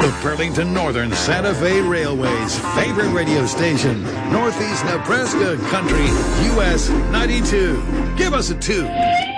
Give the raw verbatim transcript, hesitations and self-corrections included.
The Burlington Northern Santa Fe Railway's favorite radio station, Northeast Nebraska Country, U S ninety-two. Give us a two.